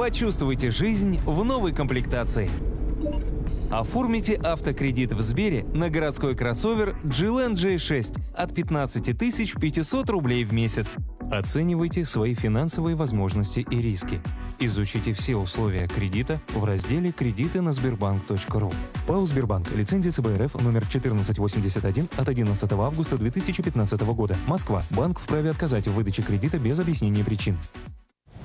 Почувствуйте жизнь в новой комплектации. Оформите автокредит в Сбере на городской кроссовер GLAN J6 от 15 500 рублей в месяц. Оценивайте свои финансовые возможности и риски. Изучите все условия кредита в разделе «Кредиты на Sberbank.ru». ПАО «Сбербанк». Лицензия ЦБ РФ номер 1481 от 11 августа 2015 года. Москва. Банк вправе отказать в выдаче кредита без объяснения причин.